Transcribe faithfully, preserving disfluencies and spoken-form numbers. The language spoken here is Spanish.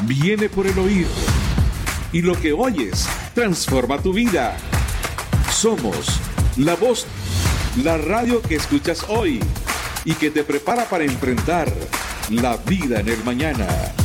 viene por el oír. Y lo que oyes transforma tu vida. Somos La Voz, la radio que escuchas hoy y que te prepara para enfrentar la vida en el mañana.